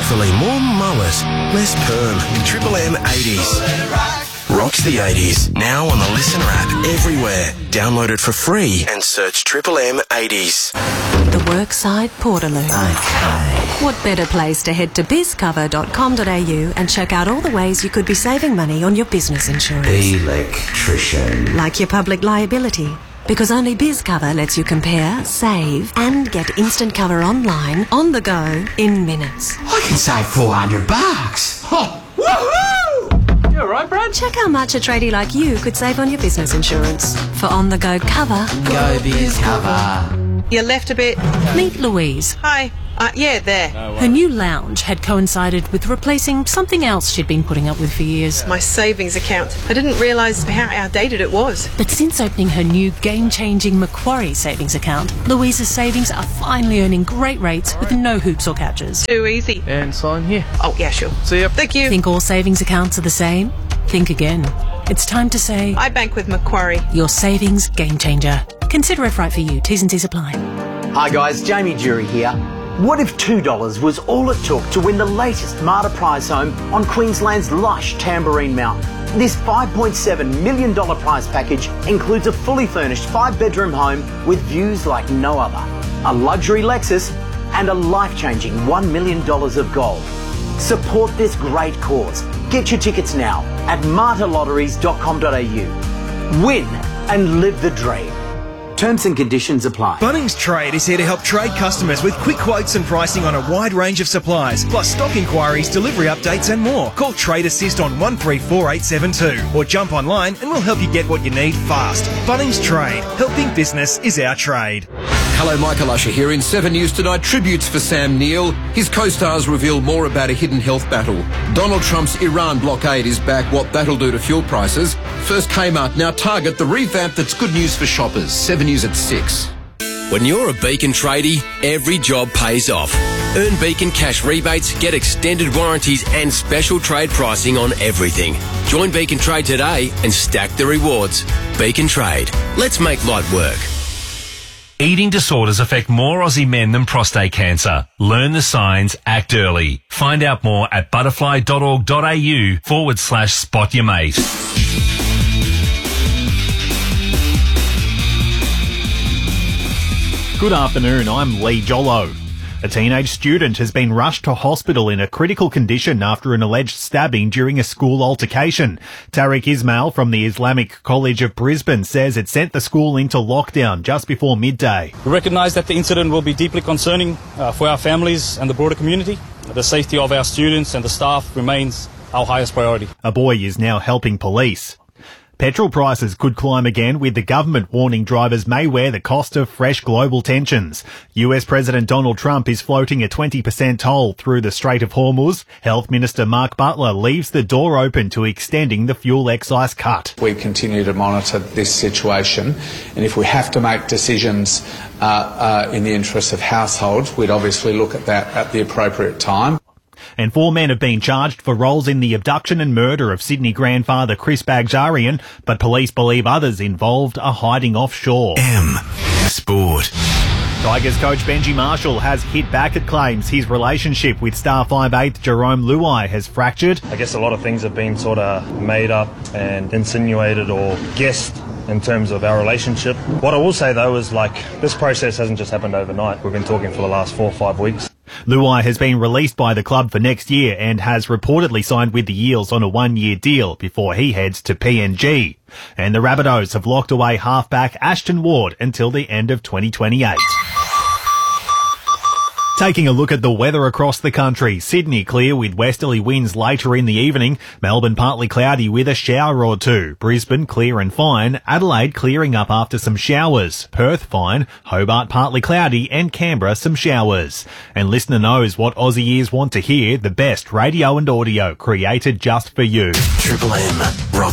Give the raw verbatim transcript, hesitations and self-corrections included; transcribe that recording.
Hopefully more mullet, less perm. Triple M eighties. Rocks the eighties. Now on the Listener app everywhere. Download it for free and search Triple M eighties. The Workside Portaloo. Okay. What better place to head to biz cover dot com dot a u and check out all the ways you could be saving money on your business insurance. Electrician. Like your public liability. Because only BizCover lets you compare, save, and get instant cover online, on the go, in minutes. I can save four hundred bucks. Oh, woohoo! You alright, Brad? Check how much a tradie like you could save on your business insurance. For on-the-go cover, Go BizCover. You left a bit. meet Louise. Hi. Uh, yeah, there. Her new lounge had coincided with replacing something else she'd been putting up with for years. My savings account. I didn't realise how outdated it was. But since opening her new game-changing Macquarie savings account, Louise's savings are finally earning great rates with no hoops or catches. Too easy. And sign here. Oh, yeah, sure. See ya. Thank you. Think all savings accounts are the same? Think again. It's time to say, I bank with Macquarie. your savings game changer. Consider if right for you. T's and C's apply. Hi guys, Jamie Jury here. What if two dollars was all it took to win the latest Marta prize home on Queensland's lush Tambourine Mountain? This five point seven million dollars prize package includes a fully furnished five-bedroom home with views like no other, a luxury Lexus and a life-changing one million dollars of gold. Support this great cause. Get your tickets now at marta lotteries dot com dot a u. Win and live the dream. Terms and conditions apply. Bunnings Trade is here to help trade customers with quick quotes and pricing on a wide range of supplies, plus stock inquiries, delivery updates and more. Call Trade Assist on one three four eight seven two or jump online and we'll help you get what you need fast. Bunnings Trade. Helping business is our trade. Hello, Michael Usher here. In seven News tonight, tributes for Sam Neill. His co-stars reveal more about a hidden health battle. Donald Trump's Iran blockade is back, what that'll do to fuel prices. First Kmart, now Target, the revamp that's good news for shoppers. seven News at six. When you're a Beacon tradie, every job pays off. Earn Beacon cash rebates, get extended warranties and special trade pricing on everything. Join Beacon Trade today and stack the rewards. Beacon Trade. Let's make light work. Eating disorders affect more Aussie men than prostate cancer. Learn the signs, act early. Find out more at butterfly.org.au forward slash spot your mate. Good afternoon, I'm Lee Jollo. A teenage student has been rushed to hospital in a critical condition after an alleged stabbing during a school altercation. Tariq Ismail from the Islamic College of Brisbane says it sent the school into lockdown just before midday. We recognise that the incident will be deeply concerning uh, for our families and the broader community. The safety of our students and the staff remains our highest priority. A boy is now helping police. Petrol prices could climb again, with the government warning drivers may wear the cost of fresh global tensions. U S President Donald Trump is floating a twenty percent toll through the Strait of Hormuz. Health Minister Mark Butler leaves the door open to extending the fuel excise cut. We continue to monitor this situation, and if we have to make decisions uh, uh, in the interests of households, we'd obviously look at that at the appropriate time. And four men have been charged for roles in the abduction and murder of Sydney grandfather Chris Bagdarian, but police believe others involved are hiding offshore. M Sport. Tigers coach Benji Marshall has hit back at claims his relationship with star five eight Jerome Luai has fractured. I guess a lot of things have been sort of made up and insinuated or guessed in terms of our relationship. What I will say though is, like, this process hasn't just happened overnight. We've been talking for the last four or five weeks. Luai has been released by the club for next year and has reportedly signed with the Eels on a one-year deal before he heads to P N G. And the Rabbitohs have locked away halfback Ashton Ward until the end of twenty twenty-eight. Taking a look at the weather across the country, Sydney clear with westerly winds later in the evening, Melbourne partly cloudy with a shower or two, Brisbane clear and fine, Adelaide clearing up after some showers, Perth fine, Hobart partly cloudy and Canberra some showers. And listener knows what Aussie ears want to hear, the best radio and audio created just for you. Triple M. Rock